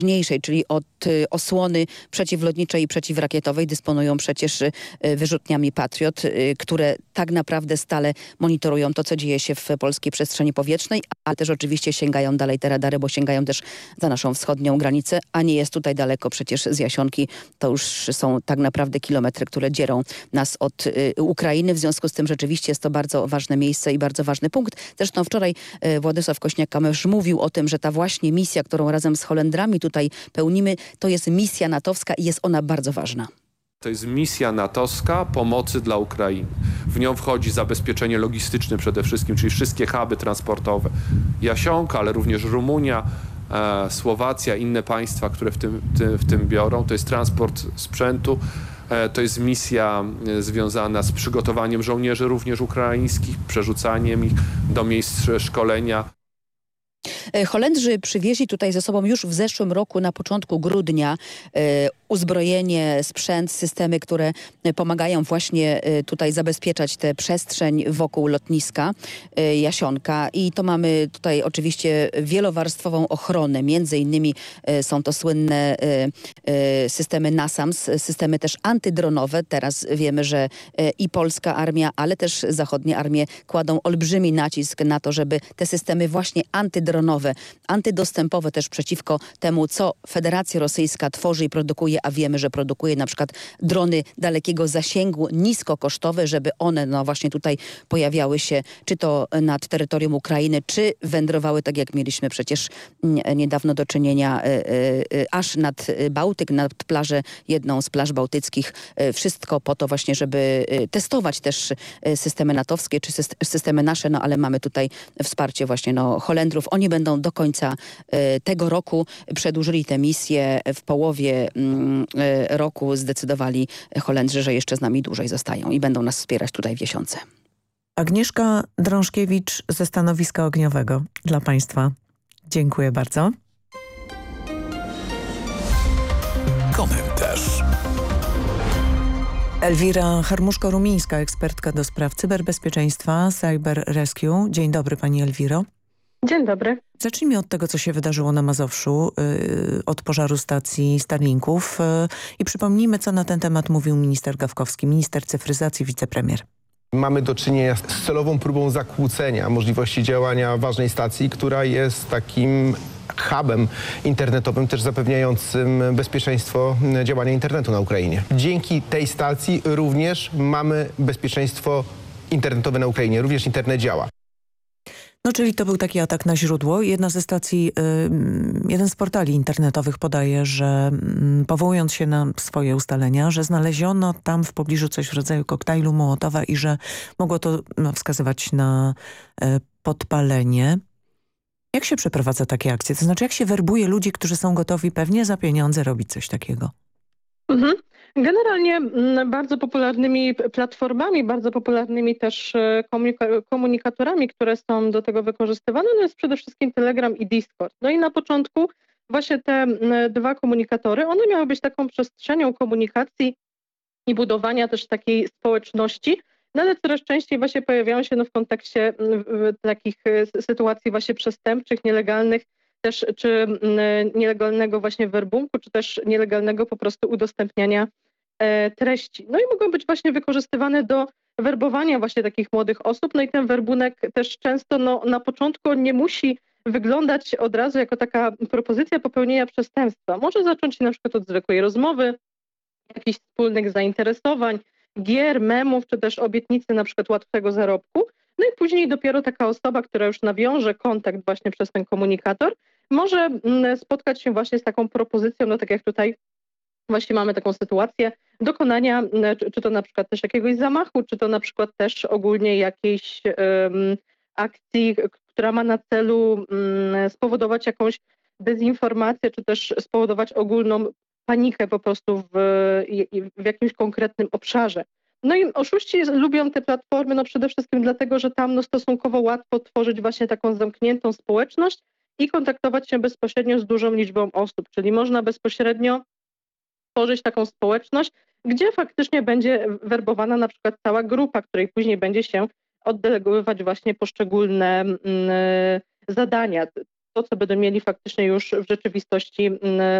czyli od osłony przeciwlotniczej i przeciwrakietowej dysponują przecież wyrzutniami Patriot, które tak naprawdę stale monitorują to, co dzieje się w polskiej przestrzeni powietrznej, ale też oczywiście sięgają dalej te radary, bo sięgają też za naszą wschodnią granicę, a nie jest tutaj daleko przecież z Jasionki. To już są tak naprawdę kilometry, które dzielą nas od Ukrainy. W związku z tym rzeczywiście jest to bardzo ważne miejsce i bardzo ważny punkt. Zresztą wczoraj Władysław Kośniak-Kamysz mówił o tym, że ta właśnie misja, którą razem z Holendrami tutaj pełnimy, to jest misja natowska i jest ona bardzo ważna. To jest misja natowska pomocy dla Ukrainy. W nią wchodzi zabezpieczenie logistyczne przede wszystkim, czyli wszystkie huby transportowe. Jasionka, ale również Rumunia, Słowacja, inne państwa, które w tym biorą. To jest transport sprzętu. To jest misja związana z przygotowaniem żołnierzy również ukraińskich, przerzucaniem ich do miejsc szkolenia. Holendrzy przywieźli tutaj ze sobą już w zeszłym roku na początku grudnia uzbrojenie, sprzęt, systemy, które pomagają właśnie tutaj zabezpieczać tę przestrzeń wokół lotniska Jasionka. I to mamy tutaj oczywiście wielowarstwową ochronę. Między innymi są to słynne systemy NASAMS, systemy też antydronowe. Teraz wiemy, że i polska armia, ale też zachodnie armie kładą olbrzymi nacisk na to, żeby te systemy właśnie antydronowe, antydostępowe też przeciwko temu, co Federacja Rosyjska tworzy i produkuje, a wiemy, że produkuje na przykład drony dalekiego zasięgu, niskokosztowe, żeby one no właśnie tutaj pojawiały się, czy to nad terytorium Ukrainy, czy wędrowały, tak jak mieliśmy przecież niedawno do czynienia, aż nad Bałtyk, nad plażę, jedną z plaż bałtyckich. Wszystko po to właśnie, żeby testować też systemy natowskie, czy systemy nasze, no ale mamy tutaj wsparcie właśnie Holendrów. Oni będą do końca tego roku, przedłużyli tę misję w połowie roku, zdecydowali Holendrzy, że jeszcze z nami dłużej zostają i będą nas wspierać tutaj w Jasionce. Agnieszka Drążkiewicz ze Stanowiska Ogniowego dla Państwa. Dziękuję bardzo. Komentarz. Elwira Harmuszko-Rumińska, ekspertka do spraw cyberbezpieczeństwa, Cyber Rescue. Dzień dobry Pani Elwiro. Dzień dobry. Zacznijmy od tego, co się wydarzyło na Mazowszu, od pożaru stacji Starlinków i przypomnijmy, co na ten temat mówił minister Gawkowski, minister cyfryzacji, wicepremier. Mamy do czynienia z celową próbą zakłócenia możliwości działania ważnej stacji, która jest takim hubem internetowym, też zapewniającym bezpieczeństwo działania internetu na Ukrainie. Dzięki tej stacji również mamy bezpieczeństwo internetowe na Ukrainie, również internet działa. No, czyli to był taki atak na źródło. Jedna ze stacji, jeden z portali internetowych podaje, że powołując się na swoje ustalenia, że znaleziono tam w pobliżu coś w rodzaju koktajlu Mołotowa i że mogło to wskazywać na podpalenie. Jak się przeprowadza takie akcje? To znaczy, jak się werbuje ludzi, którzy są gotowi pewnie za pieniądze robić coś takiego? Generalnie bardzo popularnymi platformami, bardzo popularnymi też komunikatorami, które są do tego wykorzystywane, no jest przede wszystkim Telegram i Discord. No i na początku właśnie te dwa komunikatory, one miały być taką przestrzenią komunikacji i budowania też takiej społeczności, no ale coraz częściej właśnie pojawiają się w kontekście takich sytuacji właśnie przestępczych, nielegalnych, też czy nielegalnego właśnie werbunku, czy też nielegalnego po prostu udostępniania treści. No i mogą być właśnie wykorzystywane do werbowania właśnie takich młodych osób. No i ten werbunek też często na początku on nie musi wyglądać od razu jako taka propozycja popełnienia przestępstwa. Może zacząć się na przykład od zwykłej rozmowy, jakichś wspólnych zainteresowań, gier, memów, czy też obietnicy na przykład łatwego zarobku. No i później dopiero taka osoba, która już nawiąże kontakt właśnie przez ten komunikator, może spotkać się właśnie z taką propozycją, no tak jak tutaj właśnie mamy taką sytuację dokonania, czy to na przykład też jakiegoś zamachu, czy to na przykład też ogólnie jakiejś akcji, która ma na celu spowodować jakąś dezinformację, czy też spowodować ogólną panikę po prostu w jakimś konkretnym obszarze. No i oszuści lubią te platformy no przede wszystkim dlatego, że tam no stosunkowo łatwo tworzyć właśnie taką zamkniętą społeczność i kontaktować się bezpośrednio z dużą liczbą osób, czyli można bezpośrednio tworzyć taką społeczność, gdzie faktycznie będzie werbowana na przykład cała grupa, której później będzie się oddelegowywać właśnie poszczególne zadania. to, co będą mieli faktycznie już w rzeczywistości